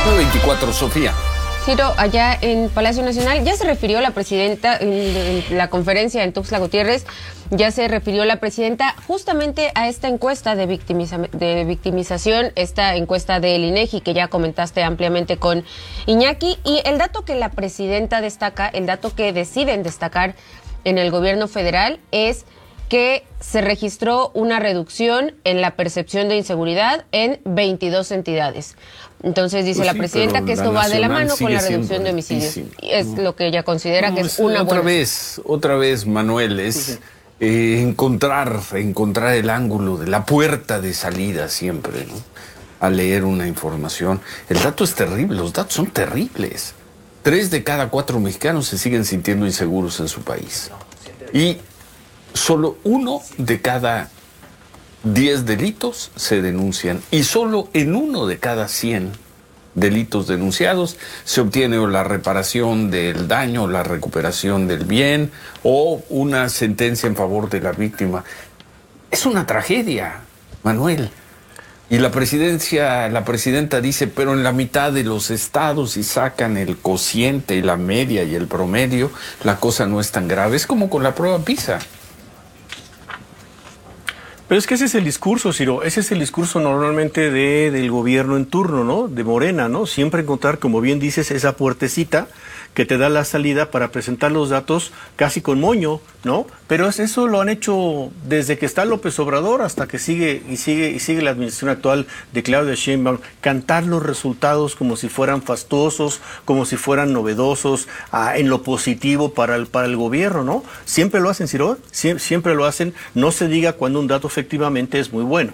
9:24, Sofía. Ciro, allá en Palacio Nacional, ya se refirió la presidenta en la conferencia en Tuxtla Gutiérrez, ya se refirió la presidenta justamente a esta encuesta de victimización, esta encuesta del INEGI que ya comentaste ampliamente con Iñaki, y el dato que la presidenta destaca, el dato que deciden destacar en el gobierno federal es que se registró una reducción en la percepción de inseguridad en 22 entidades. Entonces dice la presidenta que esto va de la mano con la reducción de homicidios. Es lo que ella considera que es una buena. Otra vez, Manuel, es encontrar el ángulo de la puerta de salida siempre, ¿no? A leer una información. El dato es terrible, los datos son terribles. 3 de cada 4 mexicanos se siguen sintiendo inseguros en su país. Y solo 1 de cada 10 delitos se denuncian y solo en 1 de cada 100 delitos denunciados se obtiene o la reparación del daño, o la recuperación del bien o una sentencia en favor de la víctima. Es una tragedia, Manuel. Y la presidenta dice, pero en la mitad de los estados, si sacan el cociente y la media y el promedio, la cosa no es tan grave. Es como con la prueba PISA. Pero es que ese es el discurso, Ciro, ese es el discurso normalmente del gobierno en turno, ¿no? De Morena, ¿no? Siempre encontrar, como bien dices, esa puertecita que te da la salida para presentar los datos casi con moño, ¿no? Pero eso lo han hecho desde que está López Obrador hasta que sigue la administración actual de Claudia Sheinbaum, cantar los resultados como si fueran fastuosos, como si fueran novedosos, en lo positivo para el gobierno, ¿no? Siempre lo hacen, Ciro, siempre lo hacen, no se diga cuando un dato efectivamente es muy bueno.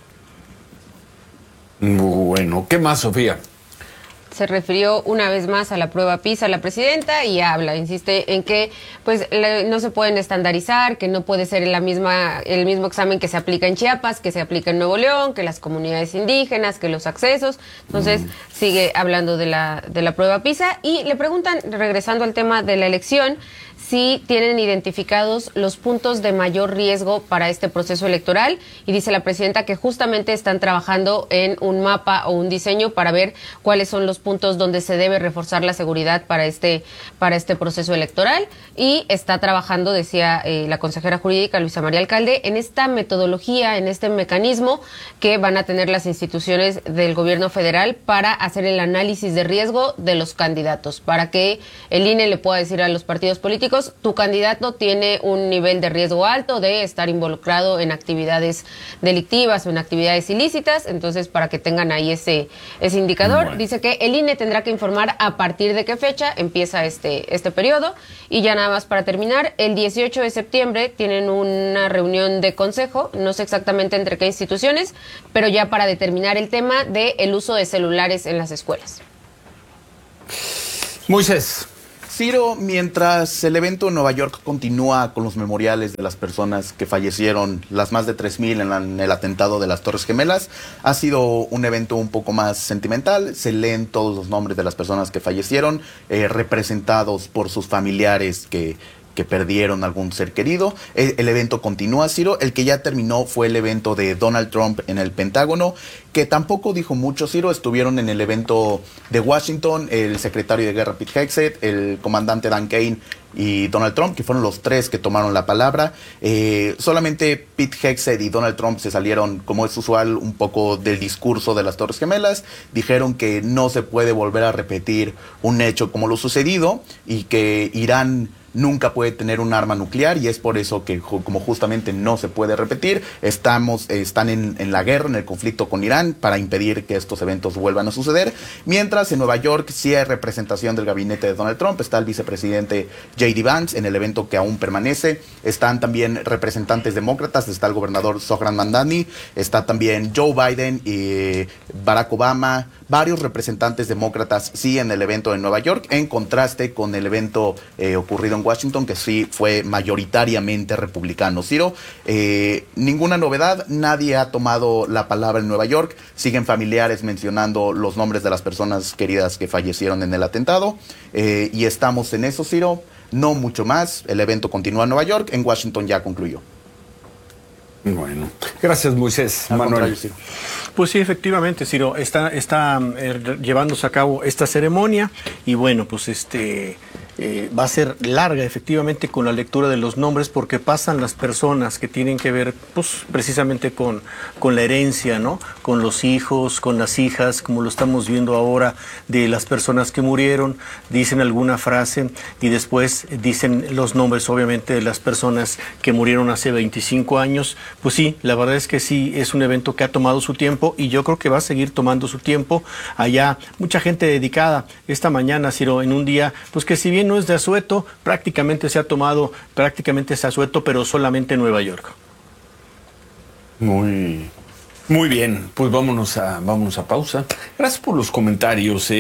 Bueno, ¿qué más, Sofía? Se refirió una vez más a la prueba PISA la presidenta y insiste en que pues no se pueden estandarizar, que no puede ser el mismo examen que se aplica en Chiapas, que se aplica en Nuevo León, que las comunidades indígenas, que los accesos. Entonces sigue hablando de la prueba PISA y le preguntan, regresando al tema de la elección, si tienen identificados los puntos de mayor riesgo para este proceso electoral, y dice la presidenta que justamente están trabajando en un mapa o un diseño para ver cuáles son los puntos donde se debe reforzar la seguridad para este proceso electoral, y está trabajando, decía la consejera jurídica Luisa María Alcalde, en esta metodología, en este mecanismo que van a tener las instituciones del gobierno federal para hacer el análisis de riesgo de los candidatos, para que el INE le pueda decir a los partidos políticos: tu candidato tiene un nivel de riesgo alto de estar involucrado en actividades delictivas o en actividades ilícitas. Entonces, para que tengan ahí ese indicador. Bueno. Dice que el INE tendrá que informar a partir de qué fecha empieza este periodo. Y ya nada más para terminar, el 18 de septiembre tienen una reunión de consejo, no sé exactamente entre qué instituciones, pero ya para determinar el tema del uso de celulares en las escuelas. Moisés. Ciro, mientras el evento en Nueva York continúa con los memoriales de las personas que fallecieron, las más de 3,000 en el atentado de las Torres Gemelas, ha sido un evento un poco más sentimental. Se leen todos los nombres de las personas que fallecieron, representados por sus familiares que perdieron algún ser querido. El evento continúa, Ciro. El que ya terminó fue el evento de Donald Trump en el Pentágono, que tampoco dijo mucho, Ciro. Estuvieron en el evento de Washington el secretario de Guerra Pete Hegseth, el comandante Dan Kane y Donald Trump, que fueron los 3 que tomaron la palabra. Solamente Pete Hegseth y Donald Trump se salieron, como es usual, un poco del discurso de las Torres Gemelas. Dijeron que no se puede volver a repetir un hecho como lo sucedido y que Irán nunca puede tener un arma nuclear, y es por eso que, como justamente no se puede repetir, están en la guerra, en el conflicto con Irán, para impedir que estos eventos vuelvan a suceder. Mientras en Nueva York sí hay representación del gabinete de Donald Trump, está el vicepresidente J.D. Vance en el evento que aún permanece, están también representantes demócratas, está el gobernador Zohran Mamdani, está también Joe Biden y Barack Obama, varios representantes demócratas sí en el evento en Nueva York, en contraste con el evento ocurrido en Washington, que sí fue mayoritariamente republicano. Ciro, ninguna novedad, nadie ha tomado la palabra en Nueva York, siguen familiares mencionando los nombres de las personas queridas que fallecieron en el atentado, y estamos en eso, Ciro, no mucho más. El evento continúa en Nueva York, en Washington ya concluyó. Bueno, gracias, Moisés. Al Manuel. contrario, Ciro. Pues sí, efectivamente, Ciro, está llevándose a cabo esta ceremonia y bueno, pues va a ser larga efectivamente con la lectura de los nombres porque pasan las personas que tienen que ver pues precisamente con la herencia, ¿no? Con los hijos, con las hijas, como lo estamos viendo ahora de las personas que murieron, dicen alguna frase y después dicen los nombres obviamente de las personas que murieron hace 25 años. Pues sí, la verdad es que sí, es un evento que ha tomado su tiempo y yo creo que va a seguir tomando su tiempo. Allá mucha gente dedicada esta mañana, Ciro, en un día, pues que si bien no es de asueto, prácticamente se ha tomado, prácticamente es asueto, pero solamente en Nueva York. Muy bien, pues vámonos a pausa. Gracias por los comentarios,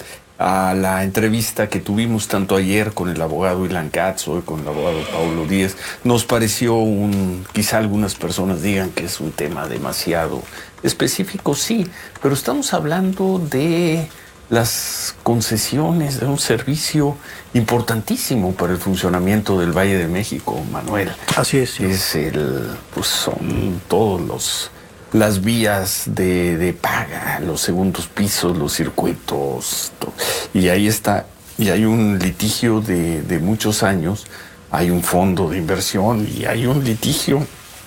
a la entrevista que tuvimos tanto ayer con el abogado Ilan Katz, hoy con el abogado Paulo Díez. Nos pareció quizá algunas personas digan que es un tema demasiado específico, sí, pero estamos hablando de las concesiones de un servicio importantísimo para el funcionamiento del Valle de México, Manuel. Así es. Sí. Pues son todos las vías de paga, los segundos pisos, los circuitos, y ahí está, y hay un litigio de muchos años, hay un fondo de inversión y hay un litigio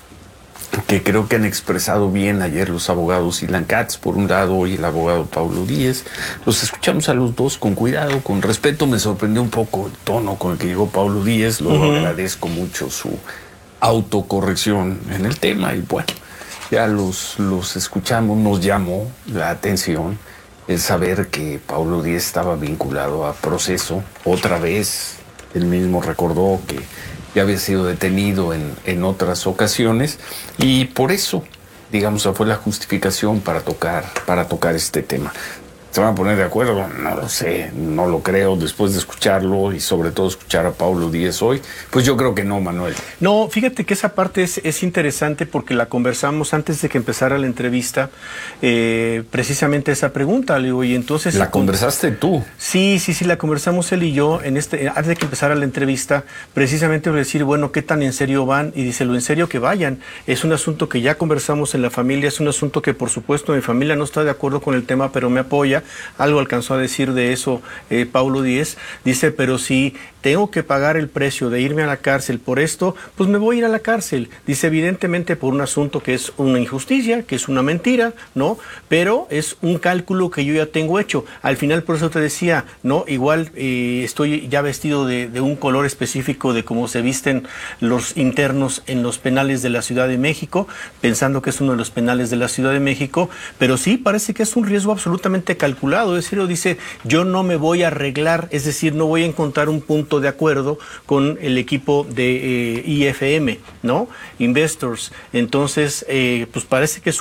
que creo que han expresado bien ayer los abogados Ilan Katz, por un lado, y el abogado Paulo Díez. Los escuchamos a los dos con cuidado, con respeto. Me sorprendió un poco el tono con el que llegó Paulo Díez. Luego agradezco mucho su autocorrección en el tema. Y bueno, ya los escuchamos. Nos llamó la atención el saber que Paulo Díez estaba vinculado a proceso. Otra vez, él mismo recordó que ya había sido detenido en otras ocasiones y por eso, digamos, fue la justificación para tocar este tema. ¿Se van a poner de acuerdo? No lo sé, no lo creo, después de escucharlo y sobre todo escuchar a Paulo Díez hoy, pues yo creo que no, Manuel. No, fíjate que esa parte es interesante porque la conversamos antes de que empezara la entrevista, precisamente esa pregunta, le digo, y entonces... ¿La conversaste tú? Sí, la conversamos él y yo antes de que empezara la entrevista, precisamente para decir, bueno, ¿qué tan en serio van? Y dice, lo en serio que vayan, es un asunto que ya conversamos en la familia, es un asunto que por supuesto mi familia no está de acuerdo con el tema, pero me apoya. Algo alcanzó a decir de eso Paulo Díez. Dice, pero si tengo que pagar el precio de irme a la cárcel por esto, pues me voy a ir a la cárcel. Dice, evidentemente por un asunto que es una injusticia, que es una mentira, ¿no? Pero es un cálculo que yo ya tengo hecho. Al final, por eso te decía, ¿no? Igual estoy ya vestido de un color específico de cómo se visten los internos en los penales de la Ciudad de México, pensando que es uno de los penales de la Ciudad de México, pero sí parece que es un riesgo absolutamente calculado. Es decir, dice, yo no me voy a arreglar, es decir, no voy a encontrar un punto de acuerdo con el equipo de IFM, ¿no? Investors. Entonces, pues parece que es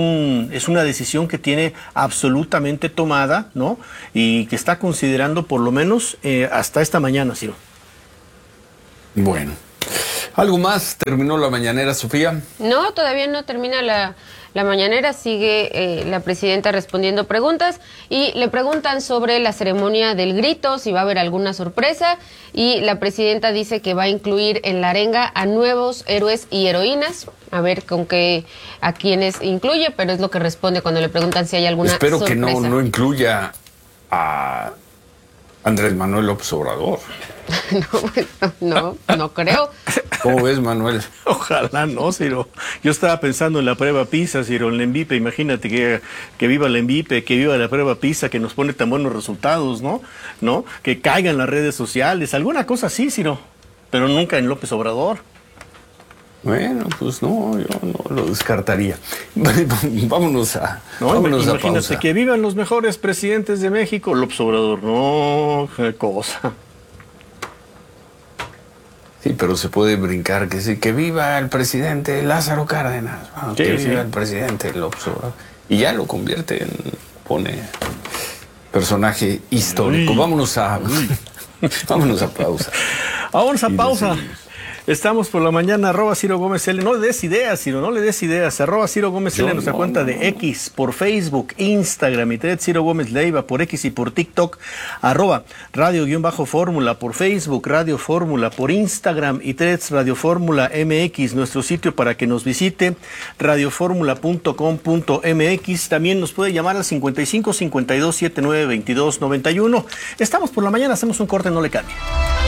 una decisión que tiene absolutamente tomada, ¿no? Y que está considerando por lo menos hasta esta mañana, Ciro. Bueno. ¿Algo más? ¿Terminó la mañanera, Sofía? No, todavía no termina la mañanera. Sigue la presidenta respondiendo preguntas y le preguntan sobre la ceremonia del grito, si va a haber alguna sorpresa, y la presidenta dice que va a incluir en la arenga a nuevos héroes y heroínas. A ver a quiénes incluye, pero es lo que responde cuando le preguntan si hay alguna sorpresa. Espero que no incluya a Andrés Manuel López Obrador. No creo. ¿Cómo ves, Manuel? Ojalá no, Ciro. Yo estaba pensando en la prueba PISA, Ciro, en la ENVIPE. Imagínate que viva la ENVIPE, que viva la prueba PISA, que nos pone tan buenos resultados, ¿no? Que caigan las redes sociales, alguna cosa así, Ciro. Pero nunca en López Obrador. Bueno, pues no, yo no lo descartaría. Vámonos a imagínate pausa. Que vivan los mejores presidentes de México, López Obrador. No, qué cosa. Sí, pero se puede brincar que sí, que viva el presidente Lázaro Cárdenas, que viva el presidente López Obrador. Y ya lo pone personaje histórico. Vámonos a pausa. Vámonos a pausa. Estamos por la mañana, @Ciro Gómez L. No le des ideas, Ciro, no le des ideas. @Ciro Gómez L en nuestra cuenta de X, por Facebook, Instagram y Threads, Ciro Gómez Leiva por X y por TikTok, @Radio_Fórmula por Facebook, Radio Fórmula por Instagram y Threads, Radio Fórmula MX, nuestro sitio para que nos visite, radioformula.com.mx. También nos puede llamar al 55 52 79 22 91. Estamos por la mañana, hacemos un corte, no le cambie.